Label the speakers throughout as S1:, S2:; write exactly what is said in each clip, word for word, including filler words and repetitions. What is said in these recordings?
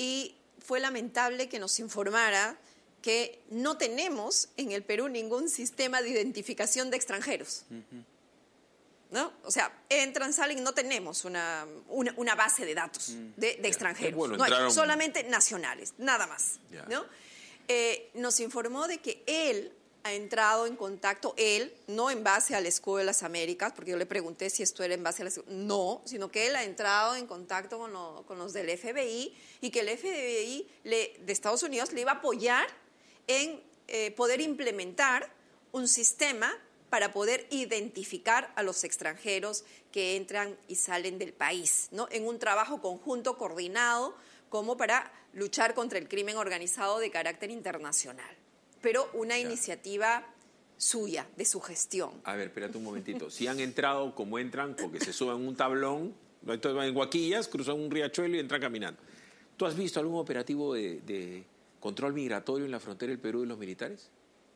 S1: y fue lamentable que nos informara que no tenemos en el Perú ningún sistema de identificación de extranjeros. Uh-huh. ¿No? O sea, entran, salen, no tenemos una, una, una base de datos mm. de, de extranjeros. Bueno, no hay, solamente nacionales, nada más. Yeah. ¿No? Eh, nos informó de que él ha entrado en contacto, él, no en base al Escudo de las Américas, porque yo le pregunté si esto era en base al escudo, no, sino que él ha entrado en contacto con, lo, con los del F B I y que el F B I le, de Estados Unidos le iba a apoyar en eh, poder implementar un sistema para poder identificar a los extranjeros que entran y salen del país, ¿no? En un trabajo conjunto, coordinado, como para luchar contra el crimen organizado de carácter internacional. Pero una ya. iniciativa suya, de su gestión.
S2: A ver, espérate un momentito. Si han entrado como entran, porque se suben un tablón, entonces van en Guaquillas, cruzan un riachuelo y entran caminando. ¿Tú has visto algún operativo de, de control migratorio en la frontera del Perú de los militares?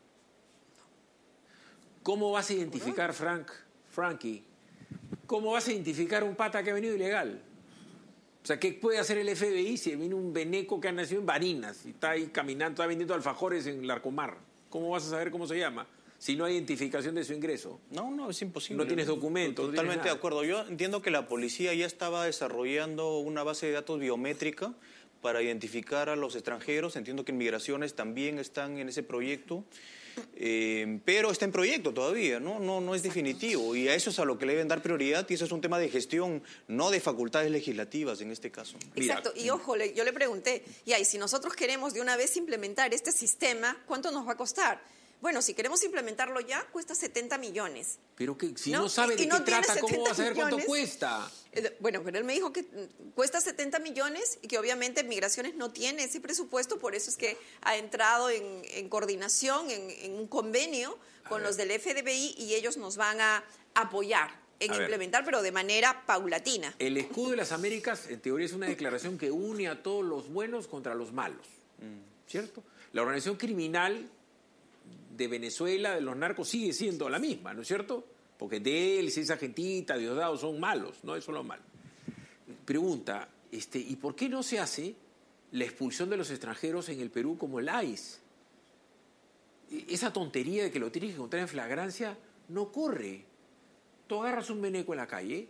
S2: ¿Cómo vas a identificar, Frank, Frankie, cómo vas a identificar un pata que ha venido ilegal? O sea, ¿qué puede hacer el F B I si viene un veneco que ha nacido en Barinas y está ahí caminando, está vendiendo alfajores en Larcomar? ¿Cómo vas a saber cómo se llama si no hay identificación de su ingreso?
S3: No, no, es imposible.
S2: No tienes documentos.
S3: Totalmente
S2: no
S3: de acuerdo. Yo entiendo que la policía ya estaba desarrollando una base de datos biométrica para identificar a los extranjeros. Entiendo que en Migraciones también están en ese proyecto. Eh, pero está en proyecto todavía, ¿no? No, no es definitivo y a eso es a lo que le deben dar prioridad y eso es un tema de gestión, no de facultades legislativas en este caso.
S1: Exacto, y ojo, le, yo le pregunté, ya, y si nosotros queremos de una vez implementar este sistema, ¿cuánto nos va a costar? Bueno, si queremos implementarlo ya, cuesta setenta millones.
S2: Pero que si no, no sabe y, de y qué no trata, ¿cómo va a saber millones? ¿Cuánto cuesta?
S1: Bueno, pero él me dijo que cuesta setenta millones y que obviamente Migraciones no tiene ese presupuesto, por eso es que ha entrado en, en coordinación, en, en un convenio con los del F B I y ellos nos van a apoyar en a implementar, ver. pero de manera paulatina.
S2: El Escudo de las Américas, en teoría, es una declaración que une a todos los buenos contra los malos, ¿cierto? La organización criminal de Venezuela, de los narcos, sigue siendo la misma, ¿no es cierto? Porque de él, esa gentita, Diosdado, son malos, ¿no? Eso es lo malo. Pregunta, este, ¿y por qué no se hace la expulsión de los extranjeros en el Perú como el I C E? Esa tontería de que lo tienes que encontrar en flagrancia no corre. Tú agarras un veneco en la calle,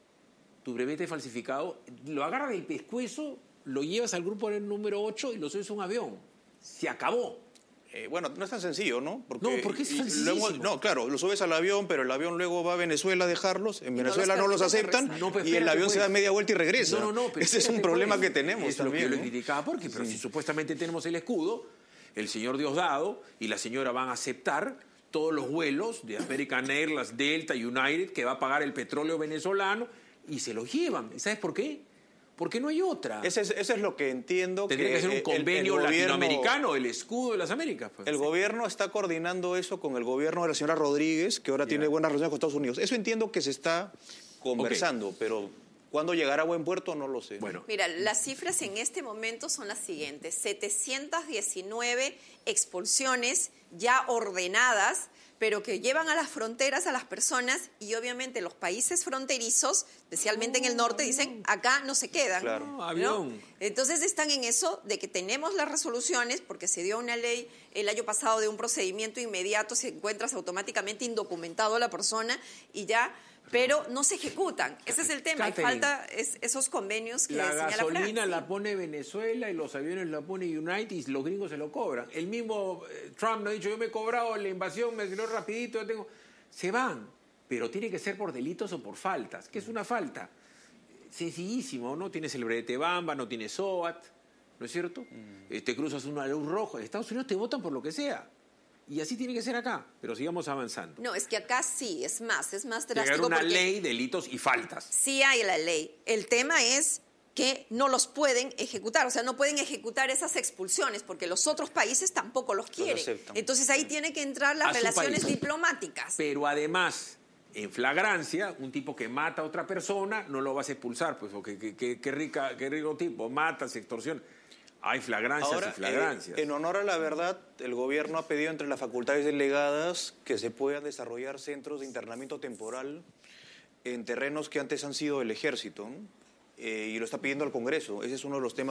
S2: tu brevete falsificado, lo agarras del pescuezo, lo llevas al grupo número ocho y lo subes a un avión. Se acabó.
S3: Eh, bueno, no es tan sencillo, ¿no?
S2: Porque, no, porque es
S3: luego, no, claro, lo subes al avión, pero el avión luego va a Venezuela a dejarlos, en Venezuela no los, no los aceptan no, pues, y el avión pues. se da media vuelta y regresa. No, no, no. Ese es un problema
S2: pues.
S3: que tenemos
S2: es
S3: también.
S2: Es lo que
S3: ¿no?
S2: yo le criticaba, porque pero sí. si supuestamente tenemos el escudo, el señor Diosdado y la señora van a aceptar todos los vuelos de American Airlines, Delta, United, que va a pagar el petróleo venezolano y se los llevan. ¿Y sabes por qué? Porque no hay otra.
S3: Ese es, ese es lo que entiendo.
S2: Tendría que, que ser un convenio el, el latinoamericano, gobierno, el escudo de las Américas. Pues.
S3: El sí. gobierno está coordinando eso con el gobierno de la señora Rodríguez, que ahora yeah. tiene buenas relaciones con Estados Unidos. Eso entiendo que se está conversando, okay. pero ¿cuándo llegará a buen puerto? No lo sé.
S1: Bueno. Mira, las cifras en este momento son las siguientes. setecientas diecinueve expulsiones ya ordenadas, pero que llevan a las fronteras a las personas y obviamente los países fronterizos, especialmente en el norte, dicen acá no se quedan.
S3: Claro.
S1: ¿no?
S2: Avión.
S1: Entonces están en eso de que tenemos las resoluciones, porque se dio una ley el año pasado de un procedimiento inmediato, si encuentras automáticamente indocumentado a la persona y ya... pero no se ejecutan. Ese es el tema. Catherine, y falta es, esos convenios que
S2: la
S1: señala
S2: gasolina
S1: Frank,
S2: la
S1: sí.
S2: pone Venezuela y los aviones la pone United y los gringos se lo cobran. El mismo eh, Trump nos ha dicho, yo me he cobrado la invasión, me dio rapidito, yo tengo... Se van, pero tiene que ser por delitos o por faltas. ¿Qué es una falta? Sencillísimo, ¿no? Tienes el brete Bamba, no tienes S O A T, ¿no es cierto? Mm. Te cruzas una luz roja. En Estados Unidos te votan por lo que sea. Y así tiene que ser acá, pero sigamos avanzando.
S1: No, es que acá sí, es más, es más drástico.
S2: Llegar una ley, delitos y faltas.
S1: Sí hay la ley. El tema es que no los pueden ejecutar, o sea, no pueden ejecutar esas expulsiones porque los otros países tampoco los quieren.
S3: Los
S1: Entonces ahí tiene que entrar las relaciones
S2: país.
S1: diplomáticas.
S2: Pero además, en flagrancia, un tipo que mata a otra persona no lo vas a expulsar, pues, porque qué, qué, qué, rica, qué rico tipo, mata, se extorsiona. Hay flagrancias
S3: Ahora,
S2: y flagrancias.
S3: Eh, en honor a la verdad, el gobierno ha pedido entre las facultades delegadas que se puedan desarrollar centros de internamiento temporal en terrenos que antes han sido el ejército, ¿no? eh, y lo está pidiendo al Congreso. Ese es uno de los temas